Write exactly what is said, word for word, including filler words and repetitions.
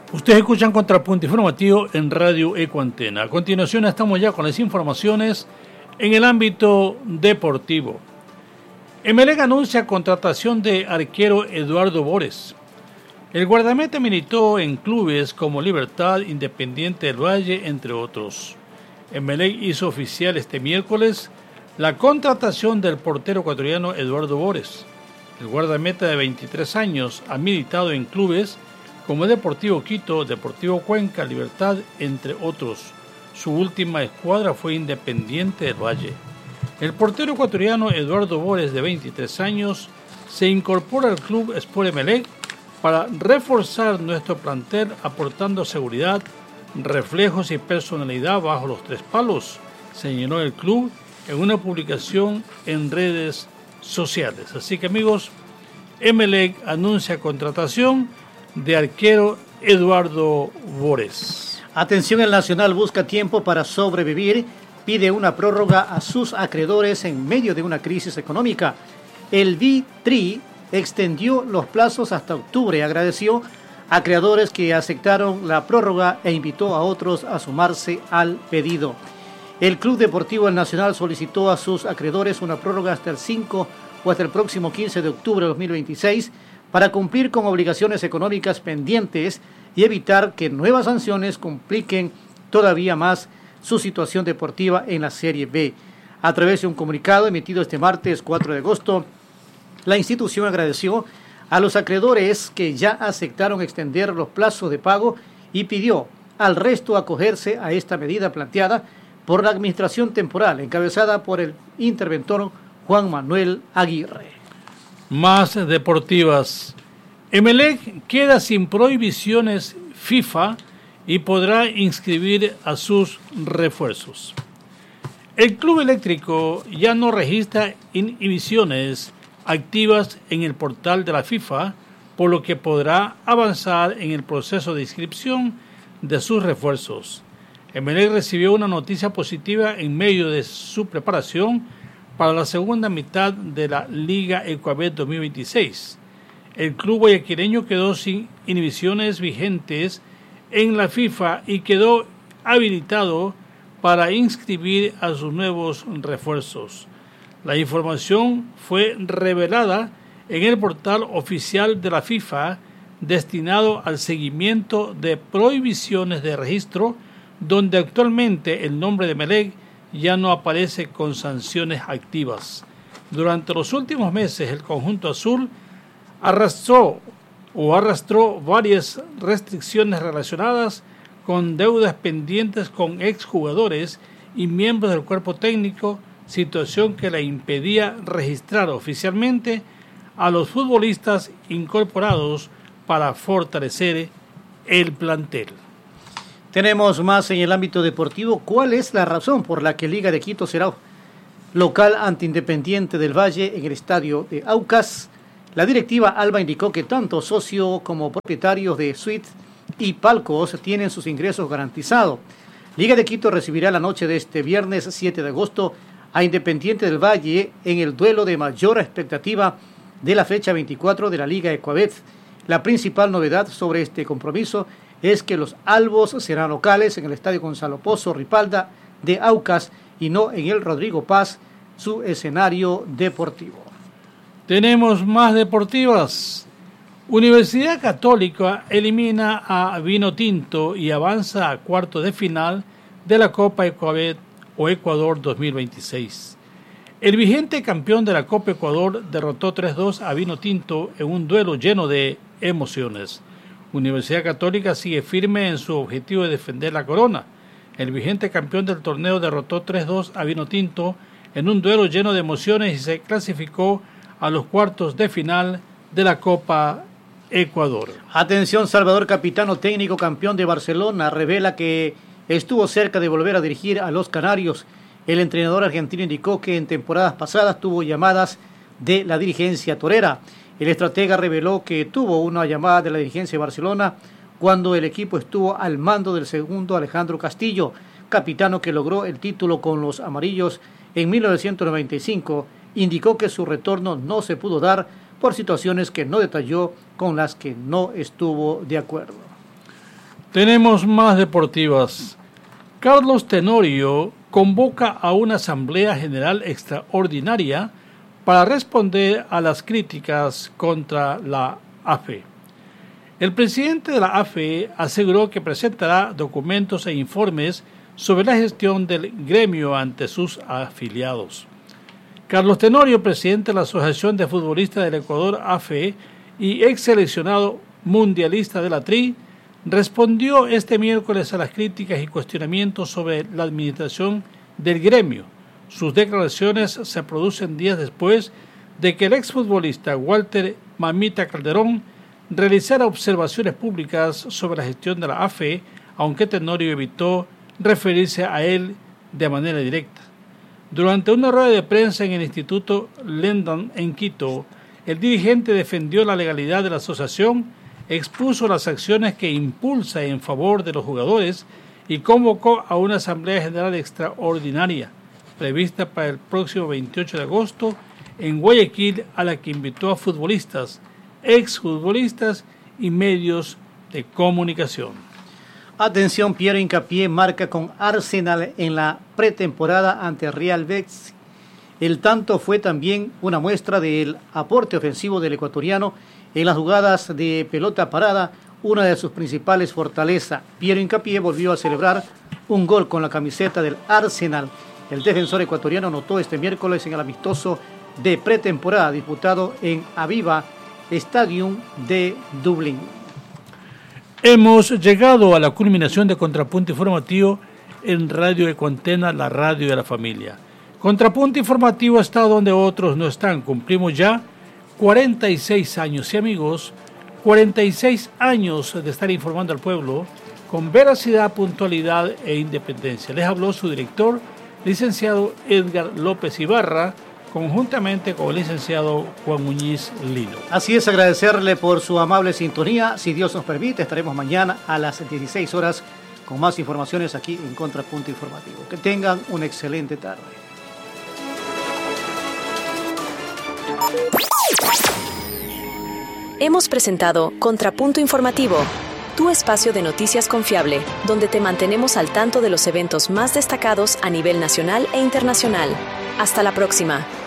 Ustedes escuchan Contrapunto Informativo en Radio Ecuantena. A continuación estamos ya con las informaciones en el ámbito deportivo. Emelec anuncia contratación de arquero Eduardo Bores. El guardameta militó en clubes como Libertad, Independiente del Valle, entre otros. Emelec hizo oficial este miércoles la contratación del portero ecuatoriano Eduardo Bores. El guardameta de veintitrés años ha militado en clubes como Deportivo Quito, Deportivo Cuenca, Libertad, entre otros. Su última escuadra fue Independiente del Valle. El portero ecuatoriano Eduardo Bores, de veintitrés años, se incorpora al club Sport Emelec para reforzar nuestro plantel, aportando seguridad, reflejos y personalidad bajo los tres palos, señaló el club en una publicación en redes sociales. Así que, amigos, Emelec anuncia contratación de arquero Eduardo Bores. Atención, el Nacional busca tiempo para sobrevivir, pide una prórroga a sus acreedores en medio de una crisis económica. El B-Tri extendió los plazos hasta octubre, agradeció a acreedores que aceptaron la prórroga e invitó a otros a sumarse al pedido. El Club Deportivo El Nacional solicitó a sus acreedores una prórroga hasta el cinco o hasta el próximo quince de octubre de dos mil veintiséis para cumplir con obligaciones económicas pendientes y evitar que nuevas sanciones compliquen todavía más su situación deportiva en la Serie B. A través de un comunicado emitido este martes cuatro de agosto, la institución agradeció a los acreedores que ya aceptaron extender los plazos de pago y pidió al resto acogerse a esta medida planteada por la administración temporal encabezada por el interventor Juan Manuel Aguirre. Más deportivas. Emelec queda sin prohibiciones FIFA y podrá inscribir a sus refuerzos. El Club Eléctrico ya no registra inhibiciones activas en el portal de la FIFA, por lo que podrá avanzar en el proceso de inscripción de sus refuerzos. Emelec recibió una noticia positiva en medio de su preparación para la segunda mitad de la Liga Ecuabet dos mil veintiséis. El club guayaquileño quedó sin inhibiciones vigentes en la FIFA y quedó habilitado para inscribir a sus nuevos refuerzos. La información fue revelada en el portal oficial de la FIFA destinado al seguimiento de prohibiciones de registro, donde actualmente el nombre de Emelec ya no aparece con sanciones activas. Durante los últimos meses, el conjunto azul arrastró o arrastró varias restricciones relacionadas con deudas pendientes con exjugadores y miembros del cuerpo técnico, situación que le impedía registrar oficialmente a los futbolistas incorporados para fortalecer el plantel. Tenemos más en el ámbito deportivo. ¿Cuál es la razón por la que Liga de Quito será local ante Independiente del Valle en el estadio de Aucas? La directiva Alba indicó que tanto socio como propietarios de suites y palcos tienen sus ingresos garantizados. Liga de Quito recibirá la noche de este viernes siete de agosto a Independiente del Valle en el duelo de mayor expectativa de la fecha veinticuatro de la Liga Ecuabet. La principal novedad sobre este compromiso es que los albos serán locales en el Estadio Gonzalo Pozo Ripalda de Aucas y no en el Rodrigo Paz, su escenario deportivo. Tenemos más deportivas. Universidad Católica elimina a Vinotinto y avanza a cuarto de final de la Copa Ecuabet o Ecuador dos mil veintiséis. El vigente campeón de la Copa Ecuador derrotó tres dos a Vinotinto en un duelo lleno de emociones. Universidad Católica sigue firme en su objetivo de defender la corona. El vigente campeón del torneo derrotó tres dos a Vinotinto en un duelo lleno de emociones y se clasificó a los cuartos de final de la Copa Ecuador. Atención, Salvador Capitano, técnico campeón de Barcelona, revela que estuvo cerca de volver a dirigir a los canarios. El entrenador argentino indicó que en temporadas pasadas tuvo llamadas de la dirigencia torera. El estratega reveló que tuvo una llamada de la dirigencia de Barcelona cuando el equipo estuvo al mando del segundo Alejandro Castillo, capitano que logró el título con los amarillos en mil novecientos noventa y cinco. Indicó que su retorno no se pudo dar por situaciones que no detalló, con las que no estuvo de acuerdo. Tenemos más deportivas. Carlos Tenorio convoca a una asamblea general extraordinaria para responder a las críticas contra la A F E. El presidente de la A F E aseguró que presentará documentos e informes sobre la gestión del gremio ante sus afiliados. Carlos Tenorio, presidente de la Asociación de Futbolistas del Ecuador, A F E, y ex seleccionado mundialista de la T R I, respondió este miércoles a las críticas y cuestionamientos sobre la administración del gremio. Sus declaraciones se producen días después de que el exfutbolista Walter Mamita Calderón realizara observaciones públicas sobre la gestión de la A F E, aunque Tenorio evitó referirse a él de manera directa. Durante una rueda de prensa en el Instituto Lendon en Quito, el dirigente defendió la legalidad de la asociación, expuso las acciones que impulsa en favor de los jugadores y convocó a una asamblea general extraordinaria prevista para el próximo veintiocho de agosto en Guayaquil, a la que invitó a futbolistas, exfutbolistas y medios de comunicación. Atención, Piero Hincapié marca con Arsenal en la pretemporada ante Real Betis. El tanto fue también una muestra del aporte ofensivo del ecuatoriano en las jugadas de pelota parada, una de sus principales fortalezas. Piero Hincapié volvió a celebrar un gol con la camiseta del Arsenal. El defensor ecuatoriano anotó este miércoles en el amistoso de pretemporada disputado en Aviva Stadium de Dublín. Hemos llegado a la culminación de Contrapunto Informativo en Radio Ecuantena, la radio de la familia. Contrapunto Informativo está donde otros no están. Cumplimos ya cuarenta y seis años. Y amigos, cuarenta y seis años de estar informando al pueblo con veracidad, puntualidad e independencia. Les habló su director, licenciado Edgar López Ibarra, conjuntamente con el licenciado Juan Muñiz Lino. Así es, agradecerle por su amable sintonía. Si Dios nos permite, estaremos mañana a las dieciséis horas con más informaciones aquí en Contrapunto Informativo. Que tengan una excelente tarde. Hemos presentado Contrapunto Informativo, tu espacio de noticias confiable, donde te mantenemos al tanto de los eventos más destacados a nivel nacional e internacional. Hasta la próxima.